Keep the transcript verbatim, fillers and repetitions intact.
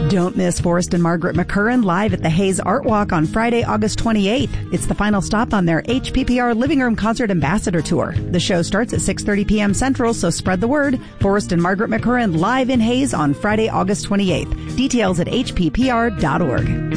Don't miss Forrest and Margaret McCurran live at the Hayes Art Walk on Friday, August twenty-eighth. It's the final stop on their H P P R Living Room Concert Ambassador Tour. The show starts at six thirty p.m. Central, so spread the word. Forrest and Margaret McCurran live in Hayes on Friday, August twenty-eighth. Details at h p p r dot org.